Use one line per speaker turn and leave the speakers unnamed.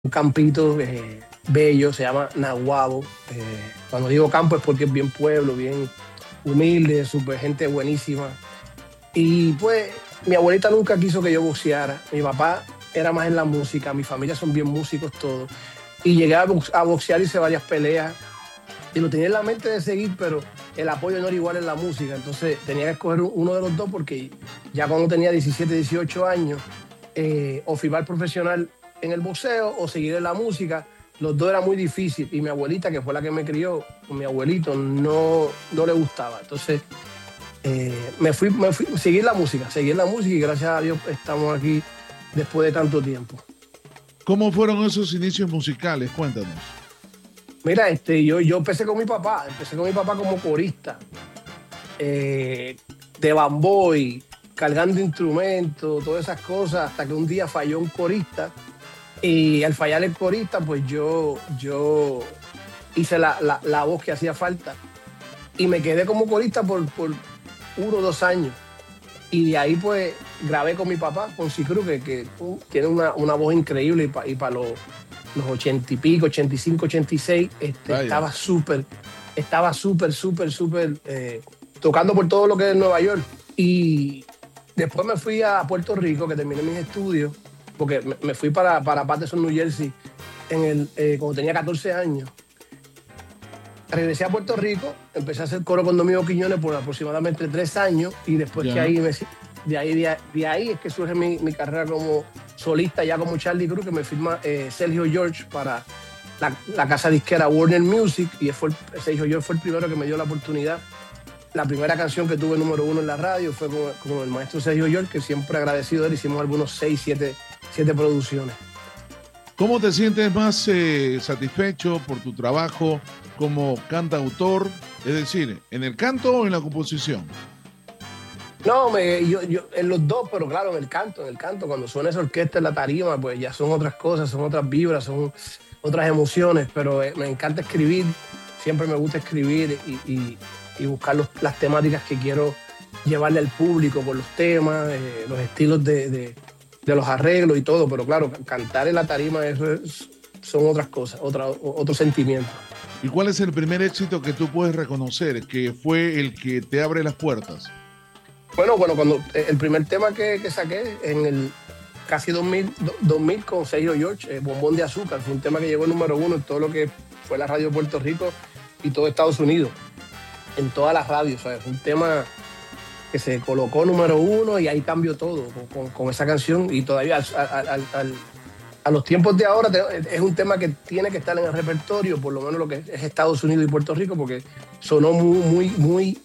un campito bello, se llama Nahuabo. Cuando digo campo es porque es bien pueblo, bien humilde, súper gente buenísima. Y pues mi abuelita nunca quiso que yo boxeara. Mi papá era más en la música, mi familia son bien músicos todos. Y llegué a boxear, hice varias peleas. Y lo tenía en la mente de seguir, pero el apoyo no era igual en la música. Entonces tenía que escoger uno de los dos porque ya cuando tenía 17, 18 años, o firmar profesional en el boxeo o seguir en la música. Los dos era muy difícil. Y mi abuelita, que fue la que me crió, con mi abuelito, no le gustaba. Entonces seguí la música y gracias a Dios estamos aquí después de tanto tiempo.
¿Cómo fueron esos inicios musicales? Cuéntanos.
Mira, yo empecé con mi papá como corista, de bamboy, cargando instrumentos, todas esas cosas, hasta que un día falló un corista y al fallar el corista, pues yo hice la voz que hacía falta y me quedé como corista por 1 o 2 años. Y de ahí pues grabé con mi papá, con Cicru, que tiene una voz increíble y para los 80 y pico, 85, 86, estaba súper, tocando por todo lo que es Nueva York. Y después me fui a Puerto Rico, que terminé mis estudios, porque me fui para Paterson, New Jersey, cuando tenía 14 años. Regresé a Puerto Rico, empecé a hacer coro con Domingo Quiñones por aproximadamente 3 años y después
Ya.
que de ahí es que surge mi carrera como solista, ya como Charlie Cruz, que me firma Sergio George para la casa disquera Warner Music, y Sergio George fue el primero que me dio la oportunidad. La primera canción que tuve número 1 en la radio fue con el maestro Sergio George, que siempre agradecido de él, hicimos algunos 6, 7 producciones.
¿Cómo te sientes más satisfecho por tu trabajo como cantautor? Es decir, ¿en el canto o en la composición?
No, yo en los dos, pero claro, en el canto, cuando suena esa orquesta en la tarima, pues ya son otras cosas, son otras vibras, son otras emociones, pero me encanta escribir, siempre me gusta escribir y buscar las temáticas que quiero llevarle al público con los temas, los estilos de los arreglos y todo, pero claro, cantar en la tarima, son otras cosas, otro sentimiento.
¿Y cuál es el primer éxito que tú puedes reconocer que fue el que te abre las puertas?
Bueno, cuando el primer tema que saqué en el casi 2000 con Sergio George, Bombón de Azúcar, fue un tema que llegó número 1 en todo lo que fue la radio de Puerto Rico y todo Estados Unidos, en todas las radios. ¿Sabes? Fue un tema que se colocó número 1 y ahí cambió todo con esa canción, y todavía a los tiempos de ahora es un tema que tiene que estar en el repertorio, por lo menos lo que es Estados Unidos y Puerto Rico, porque sonó muy, muy, muy